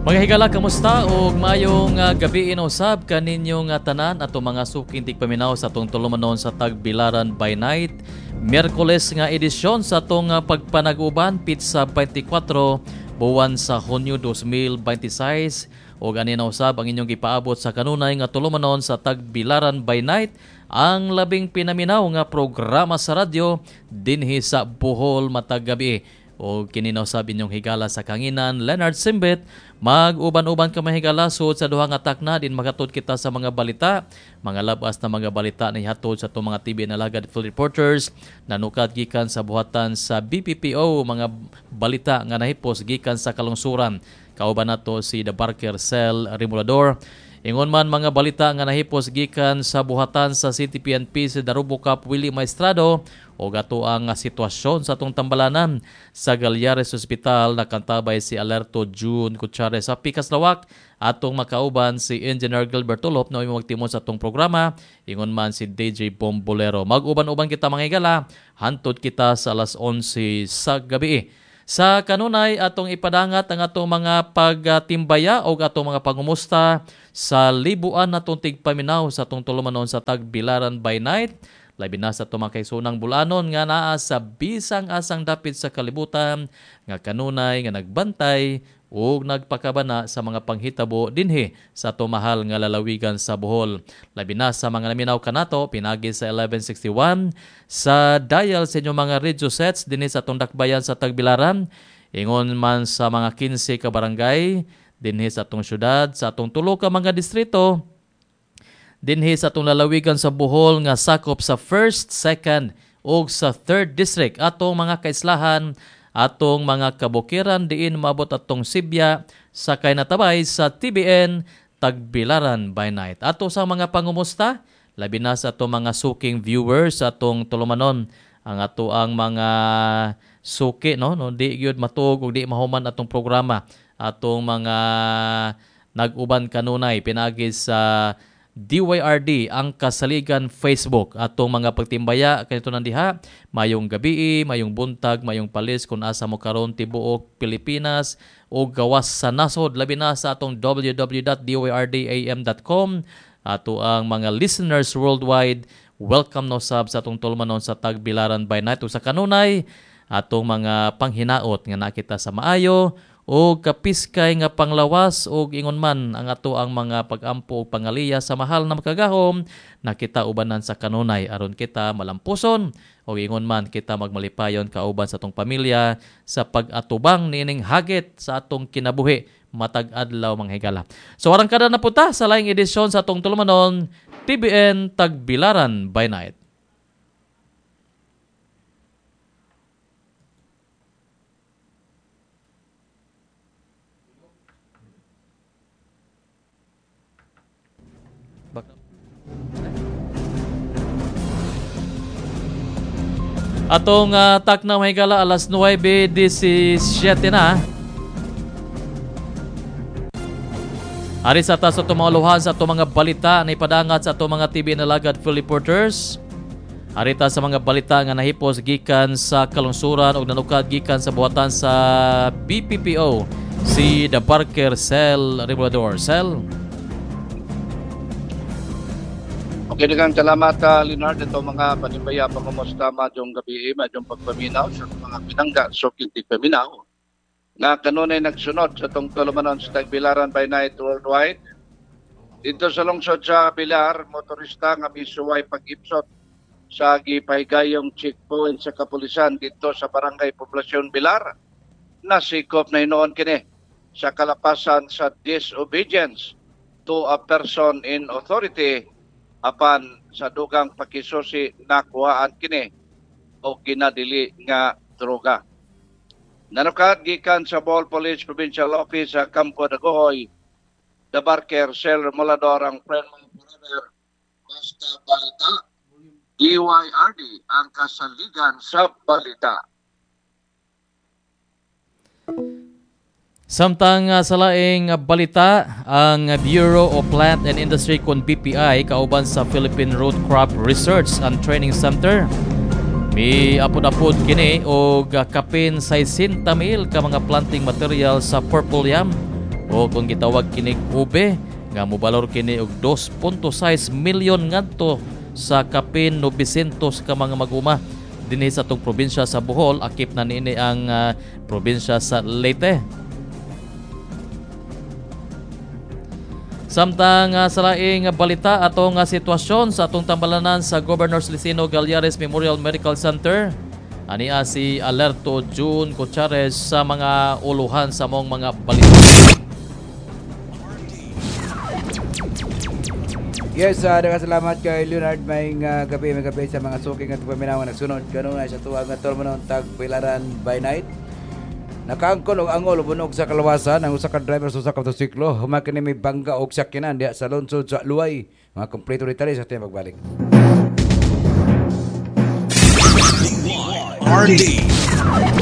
Mga higala, kamusta? O mayong gabi inusab kaninyong tanan ato mga suking tigpaminaw sa atong tulumanon sa Tagbilaran by Night. Miyerkules nga edisyon sa atong pagpanag-uban, Pizza 24, buwan sa Hunyo 2026. O ganin usab ang inyong gipaabot sa kanunay nga tulumanon sa Tagbilaran by Night, ang labing pinaminaw nga programa sa radyo dinhi sa Bohol matag gabi. O kininausab inyong higala sa kanginan, Leonard Simbet. Mag-uban-uban ka mahigala sud sa duha nga takna din magatod kita sa mga balita, mga labas na mga balita na ihatod sa itong mga TV na Alagad Field Reporters, nanukad gikan sa buhatan sa BPPO, mga balita nga nahipos gikan sa kalungsuran. Kauban nato si The Barker Cell Remulador. Ingon man mga balita nga nahipos gikan sa buhatan sa CTPNP si Darubo Cap Willie Maestrado o gato ang sitwasyon sa atong tambalanan sa Galyares Hospital. Nakantabay si Alerto June Kutsare sa Pikas Lawak, atong makauban si Engineer Gilbert Tulop na magtimon sa atong programa. Ingon man si DJ Bombolero. Mag-uban-uban kita mga igala, hantod kita sa alas 11 sa gabi. Sa kanunay atong ipadangat ang atong mga pagtimbaya o atong mga pangumusta sa libuan natong tigpaminaw sa atong tulumanon sa Tagbilaran by Night. Labi na sa itong mga kaisunang bulanon nga naa sa bisang asang dapit sa kalibutan nga kanunay nga nagbantay o nagpakabana sa mga panghitabo dinhi sa itong mahal nga lalawigan sa Bohol. Labi na sa mga naminaw kanato, pinagi sa 1161 sa dial sa inyong mga radio sets dinhi sa itong dakbayan sa Tagbilaran. Ingon man sa mga 15 ka barangay dinhi sa itong syudad, sa itong tulo ka mga distrito dinhi sa atong lalawigan sa Bohol nga sakop sa 1st, 2nd ug sa 3rd district. Atong mga kaislahan, atong mga kabukiran diin maabot atong Sibya sa natabay sa TBN Tagbilaran by Night. Ato sa mga pangumusta, labi na sa atong mga suking viewers sa atong tulumanon, ang ato ang mga suki no di gyud matug ug di mahuman atong programa. Atong mga nag-uban kanunay pinagi sa DYRD ang kasaligan Facebook. Atong mga pagtimbaya kanito nandiha, mayong gabi, mayong buntag, mayong palis kung asa mo karon tibuok Pilipinas o gawas sa nasod, labi na sa atong www.dyrdam.com. Ato ang mga listeners worldwide, welcome no sab sa atong tulumanon sa Tagbilaran by Night. O sa kanunay atong mga panghinaot nga nakita sa maayo o kapiskay nga panglawas o ingon man ang ato ang mga pagampo o pangaliya sa mahal na makagahom, nakita ubanan sa kanunay aron kita malampuson o ingon man kita magmalipayon kauban sa atong pamilya sa pag-atubang niining hagit sa atong kinabuhi matag adlaw mga higala. So arang kada na punta sa laing edisyon sa atong tulumanon TBN Tagbilaran by Night. Atong takna mahigala alas 9:17 na. Ari sa taas atong mga luhan sa atong mga balita na ipadangat sa atong mga TV na Alagad Field Reporters. Arita sa mga balita nga nahipos gikan sa kalungsuran o nanukad gikan sa buhatan sa BPPO si The Barker Cell Remulador. Cell. Okay, daghang salamat Leonard. Ito mga panimbaya pangumusta madyong gabi, madyong pagpaminaw sa mga pinangga so kinti paminaw nga kanunay nagsunod sa itong tulumanon sa Tagbilaran by Night worldwide. Dito sa lungsod sa Pilar, motorista nga misuway pag-ipsot sa gipahigayong checkpoint sa kapulisan dito sa Barangay Poblasyon Pilar. Nasikop na hinoon kini sa kalapasan sa disobedience to a person in authority apan sa dugang pakisusi nakuhaan kini o kinadili nga droga. Nanukad gikan sa Bohol Police Provincial Office sa Campo Dagohoy, The Barker Cell Remulador ang friendly brother basta balita. DYRD ang kasaligan sa balita. Samtang sa laing balita, ang Bureau of Plant and Industry kon BPI kauban sa Philippine Root Crop Research and Training Center mi apod-apod kini og kapin 60,000 ka mga planting material sa purple yam O kung gitawag kinig ube nga mobalor kini og 2.6 milyon ngadto sa kapin 900 ka mga maguma dinhi sa atong probinsya sa Bohol, akip na niini ang probinsya sa Leyte. Samtang sa laing balita atong sitwasyon sa atong tambalanan sa Governor Celestino Gallares Memorial Medical Center, ania si Alerto June Cochares sa mga uluhan sa mong mga balita. Yes, salamat kay Leonard. May gabi sa mga suking at paminaw nga nagsunod kanuna sa tuwag nga Tolmanon Tagbilaran by night. Nakaangkol og angol bunog sa kalawasan ang usa ka driver sa usa ka motorsiklo humakin ni may bangga og sakyanan diha sa lungsod sa Luay. Mga kompleto detalye sa ating magbalik. RD